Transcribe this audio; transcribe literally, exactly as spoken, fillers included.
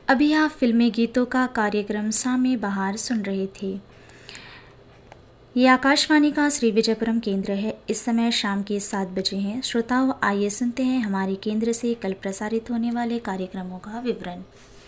अभी आप फिल्मी गीतों का कार्यक्रम सामे बहार सुन रहे थे। ये आकाशवाणी का श्री विजयपुरम केंद्र है। इस समय शाम के सात बजे हैं। श्रोताओं, आइए सुनते हैं हमारे केंद्र से कल प्रसारित होने वाले कार्यक्रमों का विवरण।